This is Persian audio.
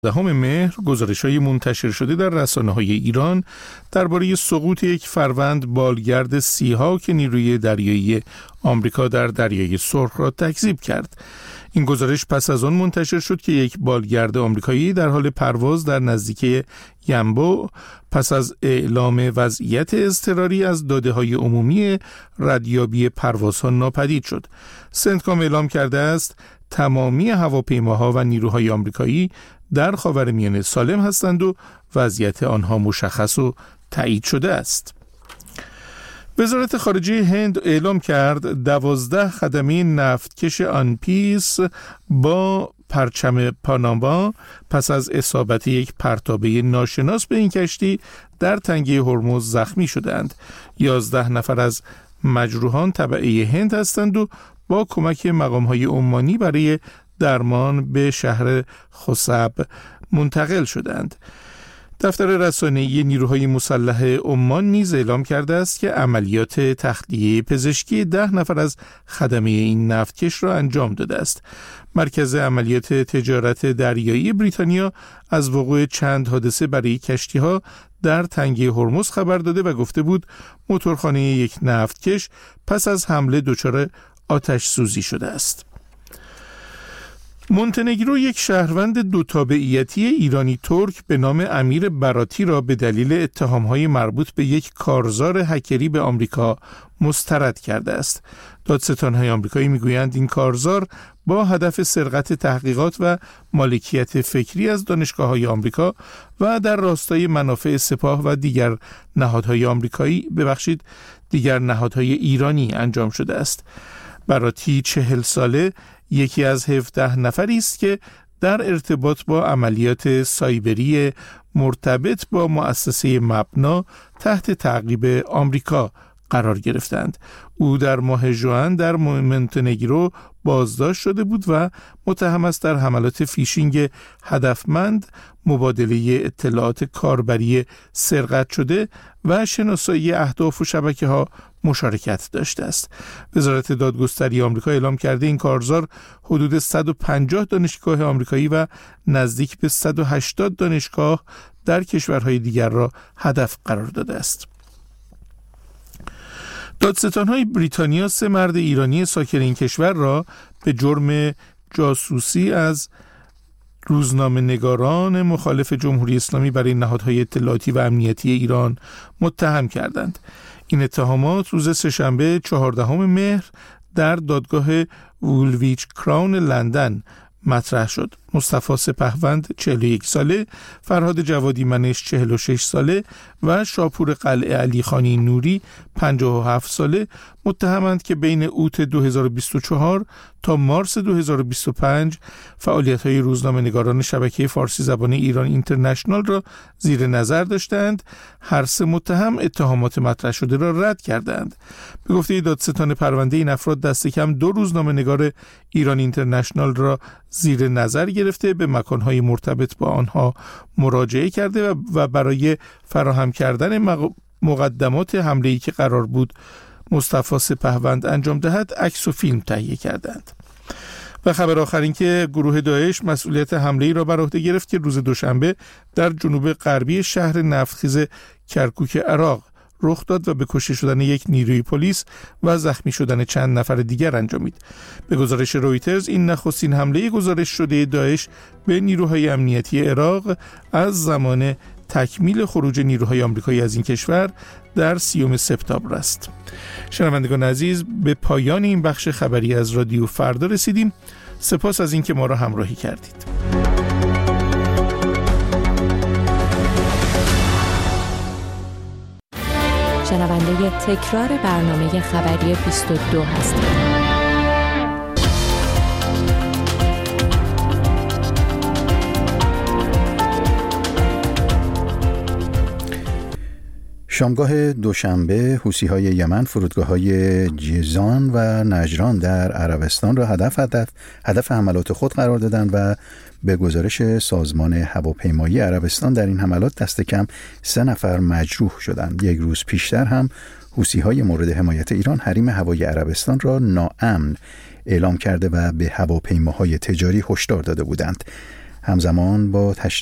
10 مهر گزارش‌های منتشر شده در رسانه‌های ایران درباره سقوط یک فروند بالگرد سی‌هاک نیروی دریایی آمریکا در دریای سرخ را تکذیب کرد. این گزارش پس از آن منتشر شد که یک بالگرد آمریکایی در حال پرواز در نزدیکی ینبو پس از اعلام وضعیت اضطراری از داده‌های عمومی ردیابی پروازها ناپدید شد. سنتکام اعلام کرده است تمامی هواپیماها و نیروهای آمریکایی در خاورمیانه سالم هستند و وضعیت آنها مشخص و تایید شده است. وزارت خارجه هند اعلام کرد 12 خدمه نفتکش آنپیس با پرچم پاناما پس از اصابت یک پرتابه ناشناس به این کشتی در تنگه هرمز زخمی شدند. 11 نفر از مجروحان تبعه هند هستند و با کمک مقام‌های عمانی برای درمان به شهر خسب منتقل شدند. دفتر رسانه‌ای نیروهای مسلح عمان نیز اعلام کرده است که عملیات تخلیه پزشکی 10 نفر از خدمه این نفتکش را انجام داده است. مرکز عملیات تجارت دریایی بریتانیا از وقوع چند حادثه برای کشتی‌ها در تنگه هرمز خبر داده و گفته بود موتورخانه یک نفتکش پس از حمله دچار آتش سوزی شده است. مونتنگرو یک شهروند دو تابعیتی ایرانی ترک به نام امیر براتی را به دلیل اتهام‌های مربوط به یک کارزار هکری به آمریکا مسترد کرده است. دادستان‌های آمریکایی می‌گویند این کارزار با هدف سرقت تحقیقات و مالکیت فکری از دانشگاه‌های آمریکا و در راستای منافع سپاه و دیگر نهادهای ایرانی انجام شده است. براتی 40 ساله یکی از 17 نفری است که در ارتباط با عملیات سایبری مرتبط با مؤسسه مبنا تحت تعقیب آمریکا قرار گرفتند. او در ماه ژوئن در مونتنگرو بازداشت شده بود و متهم است در حملات فیشینگ هدفمند، مبادله اطلاعات کاربری سرقت شده و شناسایی اهداف و شبکه‌ها مشارکت داشته است. وزارت دادگستری آمریکا اعلام کرده این کارزار حدود 150 دانشگاه آمریکایی و نزدیک به 180 دانشگاه در کشورهای دیگر را هدف قرار داده است. دادستان‌های بریتانیا 3 مرد ایرانی ساکن این کشور را به جرم جاسوسی از روزنامه‌نگاران مخالف جمهوری اسلامی برای نهادهای اطلاعاتی و امنیتی ایران متهم کردند. این اتهامات روز سه‌شنبه 14 مهر در دادگاه وولویچ کراون لندن مطرح شد. مصطفی سپهوند 41 ساله، فرهاد جوادی منش 46 ساله و شاپور قلعه علی خانی نوری 57 ساله متهمند که بین اوت 2024 تا مارس 2025 فعالیت‌های روزنامه‌نگاران شبکه فارسی زبان ایران اینترنشنال را زیر نظر داشتند. هر 3 متهم اتهامات مطرح شده را رد کردند. به گفته دادستان پرونده این افراد دست کم 2 روزنامه‌نگار ایران اینترنشنال را زیر نظر گرفته، به مکانهای مرتبط با آنها مراجعه کرده و برای فراهم کردن مقدمات حمله‌ای که قرار بود مصطفی سپهوند انجام دهد عکس و فیلم تهیه کردند. و خبر آخر این که گروه داعش مسئولیت حمله‌ای را بر عهده گرفت که روز دوشنبه در جنوب غربی شهر نفتخیز کرکوک عراق رخ داد و به کشته شدن یک نیروی پلیس و زخمی شدن چند نفر دیگر انجامید. به گزارش رویترز این نخستین حمله گزارش شده داعش به نیروهای امنیتی عراق از زمان تکمیل خروج نیروهای آمریکایی از این کشور در 30 سپتامبر است. شنوندگان عزیز، به پایان این بخش خبری از رادیو فردا رسیدیم. سپاس از اینکه ما را همراهی کردید. شنونده تکرار برنامه خبری 22 هستید. شامگاه دوشنبه حوثی‌های یمن فرودگاه‌های جیزان و نجران در عربستان را هدف حملات خود قرار دادند و به گزارش سازمان هواپیمایی عربستان در این حملات دست کم 3 نفر مجروح شدند. یک روز پیشتر هم حوثی‌های مورد حمایت ایران حریم هوایی عربستان را ناامن اعلام کرده و به هواپیماهای تجاری هشدار داده بودند. همزمان با